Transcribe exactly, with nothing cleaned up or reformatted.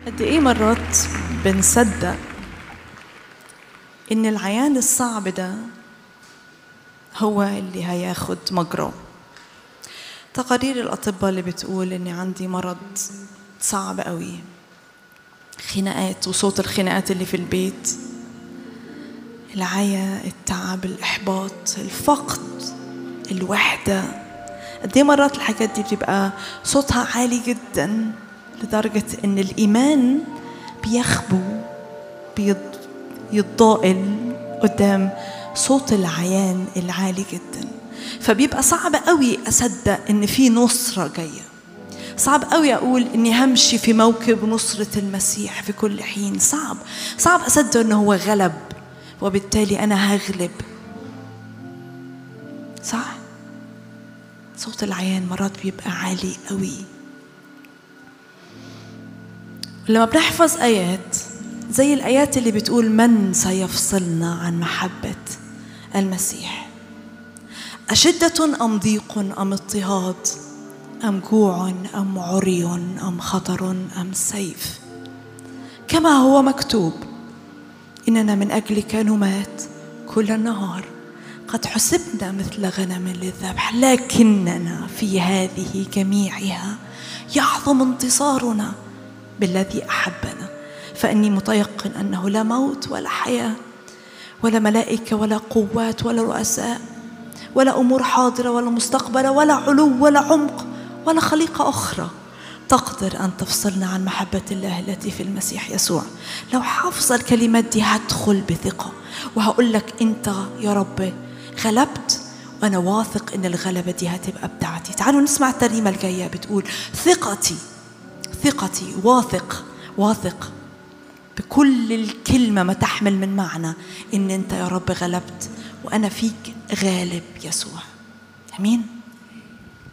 قد ايه مرات بنصدق ان العيان الصعب ده هو اللي هياخد مجراه. تقارير الأطباء اللي بتقول إني عندي مرض صعب قوي، خناقات وصوت الخناقات اللي في البيت، العيا، التعب، الإحباط، الفقد، الوحدة. قد ايه مرات الحاجات دي بتبقى صوتها عالي جدا لدرجة إن الإيمان بيخبو، بيتضائل قدام صوت العيان العالي جدا. فبيبقى صعب قوي أصدق إن في نصرة جاية، صعب قوي أقول إني همشي في موكب نصرة المسيح في كل حين. صعب صعب أصدق إنه هو غلب وبالتالي أنا هغلب. صح؟ صوت العيان مرات بيبقى عالي قوي. لما بنحفظ آيات زي الآيات اللي بتقول من سيفصلنا عن محبة المسيح، أشدة أم ضيق أم اضطهاد أم جوع أم عري أم خطر أم سيف، كما هو مكتوب إننا من أجلك نمات كل النهار، قد حسبنا مثل غنم للذبح، لكننا في هذه جميعها يعظم انتصارنا بالذي أحبنا. فإني متيقن أنه لا موت ولا حياة ولا ملائكة ولا قوات ولا رؤساء ولا أمور حاضرة ولا مستقبلة ولا علو ولا عمق ولا خليقة أخرى تقدر أن تفصلنا عن محبة الله التي في المسيح يسوع. لو حافظ الكلمات دي هدخل بثقة وهقول لك أنت يا رب غلبت، وأنا واثق إن الغلبة دي هتبقى بتاعتي. تعالوا نسمع الترنيمة الجاية بتقول ثقتي ثقتي واثق واثق بكل الكلمة ما تحمل من معنى إن أنت يا رب غلبت وأنا فيك غالب يسوع. أمين.